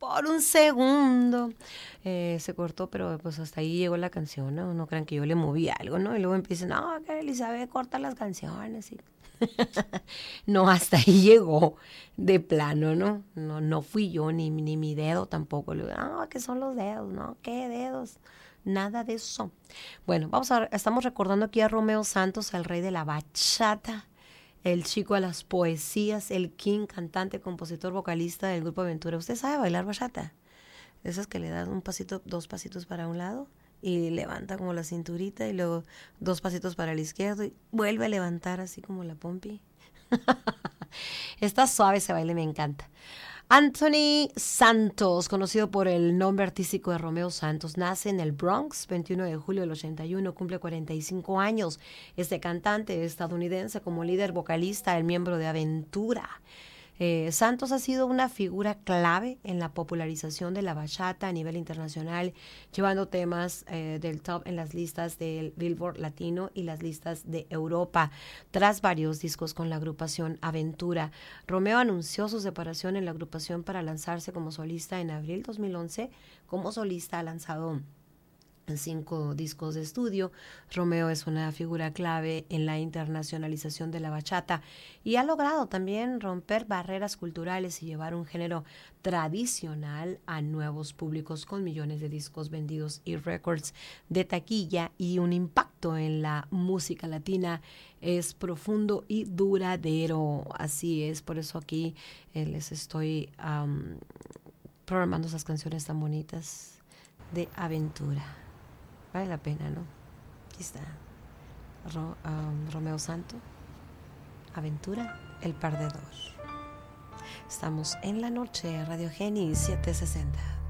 por un segundo. Se cortó, pero pues hasta ahí llegó la canción, ¿no? No crean que yo le moví algo, ¿no? Y luego empiezan, no, que Elizabeth corta las canciones. Y... no, hasta ahí llegó de plano, ¿no? No fui yo, ni mi dedo tampoco. Le digo, ¿qué son los dedos? ¿No? ¿Qué dedos? Nada de eso. Bueno, estamos recordando aquí a Romeo Santos, el rey de la bachata, el chico a las poesías, el king, cantante, compositor, vocalista del grupo Aventura. ¿Usted sabe bailar bachata? Esas que le dan un pasito, 2 pasitos para un lado y levanta como la cinturita y luego 2 pasitos para el izquierdo y vuelve a levantar así como la pompi. Está suave ese baile, me encanta. Anthony Santos, conocido por el nombre artístico de Romeo Santos, nace en el Bronx, 21 de julio del 81, cumple 45 años. Este cantante estadounidense como líder vocalista, el miembro de Aventura. Santos ha sido una figura clave en la popularización de la bachata a nivel internacional, llevando temas del top en las listas del Billboard Latino y las listas de Europa. Tras varios discos con la agrupación Aventura, Romeo anunció su separación en la agrupación para lanzarse como solista en abril 2011. Como solista ha lanzado 5 discos de estudio. Romeo es una figura clave en la internacionalización de la bachata y ha logrado también romper barreras culturales y llevar un género tradicional a nuevos públicos con millones de discos vendidos y récords de taquilla, y un impacto en la música latina es profundo y duradero. Así es, por eso aquí les estoy programando esas canciones tan bonitas de Aventura. Vale la pena, ¿no? Aquí está Romeo Santos, Aventura, el perdedor. Estamos en la noche, Radio Geni 760.